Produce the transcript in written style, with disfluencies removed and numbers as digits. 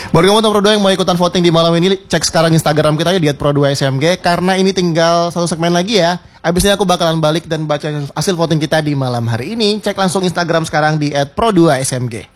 Buat kamu Pro 2 yang mau ikutan voting di malam ini, cek sekarang Instagram kita ya di @pro2smg karena ini tinggal satu segmen lagi ya. Abis ini aku bakalan balik dan baca hasil voting kita di malam hari ini. Cek langsung Instagram sekarang di @pro2smg.